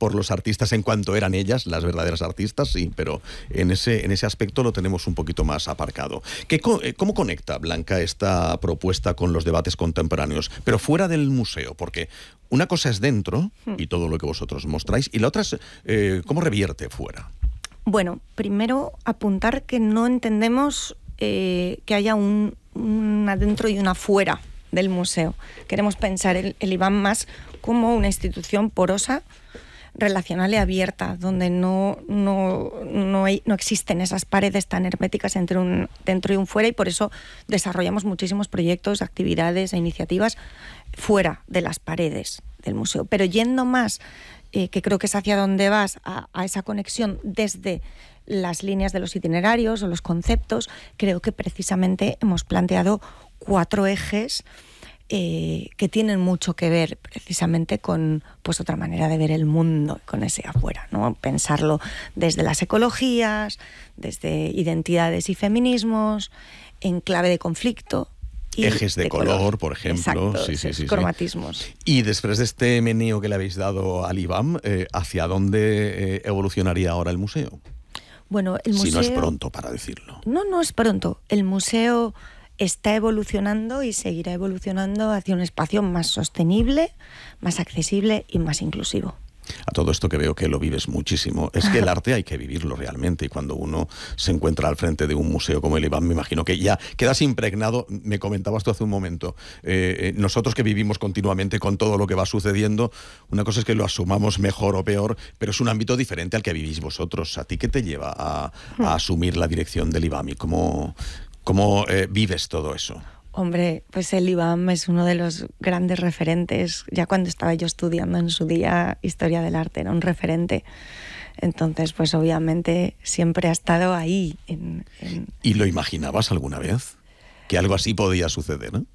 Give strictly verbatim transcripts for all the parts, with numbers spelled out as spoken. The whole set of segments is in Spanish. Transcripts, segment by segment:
por los artistas en cuanto eran ellas, las verdaderas artistas, sí, pero en ese, en ese aspecto lo tenemos un poquito más aparcado. ¿Qué, ¿Cómo conecta, Blanca, esta propuesta con los debates contemporáneos? Pero fuera del museo, porque una cosa es dentro, y todo lo que vosotros mostráis, y la otra es eh, cómo revierte fuera. Bueno, primero apuntar que no entendemos eh, que haya un, un adentro y una fuera del museo. Queremos pensar el, el IBAM más como una institución porosa, relacional y abierta, donde no, no, no, hay, no existen esas paredes tan herméticas entre un dentro y un fuera, y por eso desarrollamos muchísimos proyectos, actividades e iniciativas fuera de las paredes del museo. Pero yendo más, eh, que creo que es hacia donde vas, a, a esa conexión desde las líneas de los itinerarios o los conceptos, creo que precisamente hemos planteado cuatro ejes eh, que tienen mucho que ver precisamente con pues otra manera de ver el mundo, con ese afuera, ¿no? Pensarlo desde las ecologías, desde identidades y feminismos, en clave de conflicto. Y ejes de, de color, color, por ejemplo. Exacto, sí, sí, sí, cromatismos. Sí. Y después de este meneo que le habéis dado al IBAM, eh, ¿hacia dónde eh, evolucionaría ahora el museo? Bueno, el museo... Si no es pronto para decirlo. No, no es pronto. El museo está evolucionando y seguirá evolucionando hacia un espacio más sostenible, más accesible y más inclusivo. A todo esto que veo que lo vives muchísimo. Es que el arte hay que vivirlo realmente, y cuando uno se encuentra al frente de un museo como el IBAM, me imagino que ya quedas impregnado. Me comentabas tú hace un momento, eh, nosotros que vivimos continuamente con todo lo que va sucediendo, una cosa es que lo asumamos mejor o peor, pero es un ámbito diferente al que vivís vosotros. ¿A ti qué te lleva a, a asumir la dirección del IBAM y cómo, cómo eh, vives todo eso? Hombre, pues el IBAM es uno de los grandes referentes. Ya cuando estaba yo estudiando en su día Historia del Arte, era un referente. Entonces, pues obviamente siempre ha estado ahí. En, en... ¿Y lo imaginabas alguna vez? ¿Que algo así podía suceder, ¿no?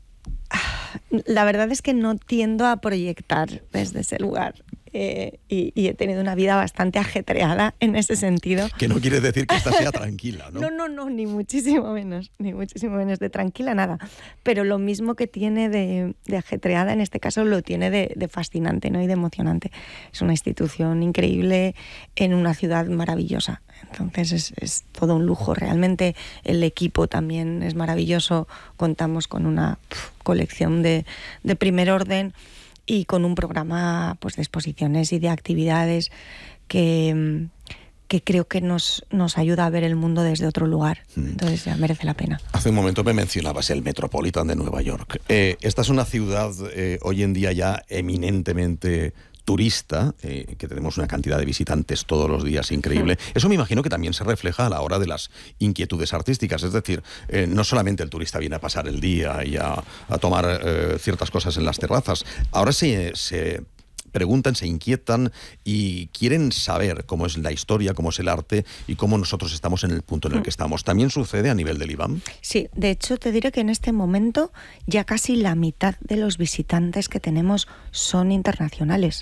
La verdad es que no tiendo a proyectar desde ese lugar. Eh, y, y he tenido una vida bastante ajetreada en ese sentido. Que no quiere decir que esta sea tranquila, ¿no? No, no, no, ni muchísimo menos, ni muchísimo menos de tranquila, nada. Pero lo mismo que tiene de, de ajetreada, en este caso lo tiene de, de fascinante, ¿no? Y de emocionante. Es una institución increíble en una ciudad maravillosa. Entonces es, es todo un lujo. Realmente el equipo también es maravilloso. Contamos con una pf, colección de, de primer orden, y con un programa pues de exposiciones y de actividades que, que creo que nos, nos ayuda a ver el mundo desde otro lugar. Entonces ya merece la pena. Hace un momento me mencionabas el Metropolitan de Nueva York. Eh, esta es una ciudad eh, hoy en día ya eminentemente turista, eh, que tenemos una cantidad de visitantes todos los días increíble. Sí. Eso me imagino que también se refleja a la hora de las inquietudes artísticas. Es decir, eh, no solamente el turista viene a pasar el día y a, a tomar eh, ciertas cosas en las terrazas. Ahora se, se preguntan, se inquietan y quieren saber cómo es la historia, cómo es el arte y cómo nosotros estamos en el punto en el que estamos. ¿También sucede a nivel del IBAM? Sí, de hecho te diré que en este momento ya casi la mitad de los visitantes que tenemos son internacionales.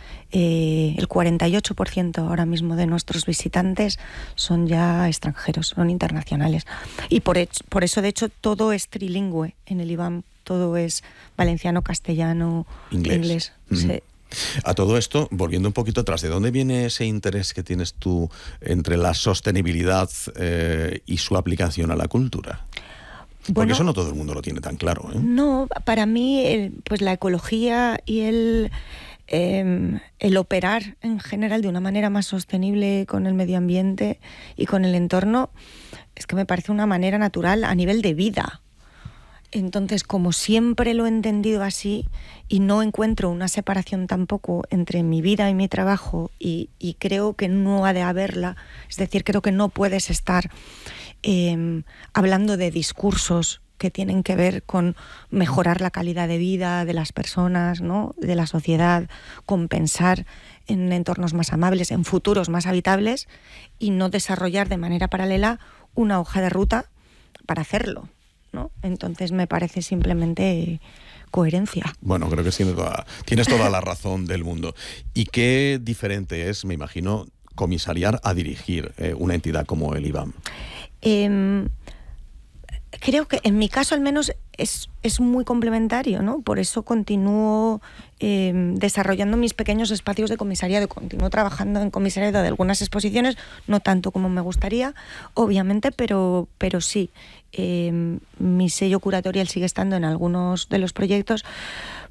Eh, el cuarenta y ocho por ciento ahora mismo de nuestros visitantes son ya extranjeros, son internacionales. Y por, hecho, por eso, de hecho, todo es trilingüe en el IBAM. Todo es valenciano, castellano, inglés. inglés. Mm. Sí. A todo esto, volviendo un poquito atrás, ¿de dónde viene ese interés que tienes tú entre la sostenibilidad eh, y su aplicación a la cultura? Porque bueno, eso no todo el mundo lo tiene tan claro, ¿eh? No, para mí, el, pues la ecología y el... Eh, el operar en general de una manera más sostenible con el medio ambiente y con el entorno es que me parece una manera natural a nivel de vida. Entonces, como siempre lo he entendido así y no encuentro una separación tampoco entre mi vida y mi trabajo, y, y creo que no ha de haberla, es decir, creo que no puedes estar eh, hablando de discursos que tienen que ver con mejorar la calidad de vida de las personas, ¿no? De la sociedad, con pensar en entornos más amables, en futuros más habitables, y no desarrollar de manera paralela una hoja de ruta para hacerlo, ¿no? Entonces me parece simplemente coherencia. Bueno, creo que tienes toda, tienes toda la razón del mundo. ¿Y qué diferente es, me imagino, comisariar a dirigir eh, una entidad como el IBAM? Eh, creo que en mi caso al menos es, es muy complementario, ¿no? Por eso continúo eh, desarrollando mis pequeños espacios de comisariado, continúo trabajando en comisariado de algunas exposiciones, no tanto como me gustaría, obviamente, pero, pero sí, eh, mi sello curatorial sigue estando en algunos de los proyectos,